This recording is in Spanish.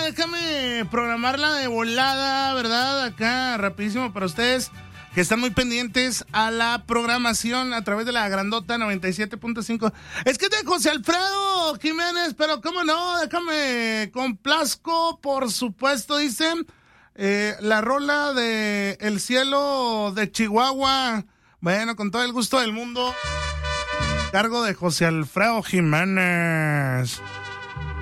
déjame programarla de volada, ¿verdad? Acá, rapidísimo para ustedes que están muy pendientes a la programación a través de la grandota 97.5. Es que de José Alfredo Jiménez, pero cómo no, déjame complazco, por supuesto, dicen, la rola de El Cielo de Chihuahua. Bueno, con todo el gusto del mundo, cargo de José Alfredo Jiménez.